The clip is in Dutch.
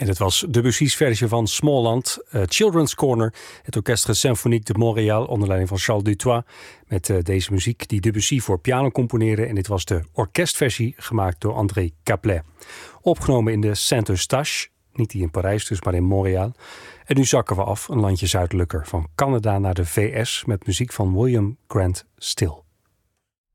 En het was Debussy's versie van Smallland, Children's Corner. Het Orchestre Symphonique de Montréal onder leiding van Charles Dutoit. Met deze muziek die Debussy voor piano componeerde. En dit was de orkestversie gemaakt door André Caplet. Opgenomen in de Saint-Eustache. Niet die in Parijs dus, maar in Montréal. En nu zakken we af, een landje zuidelijker. Van Canada naar de VS met muziek van William Grant Still.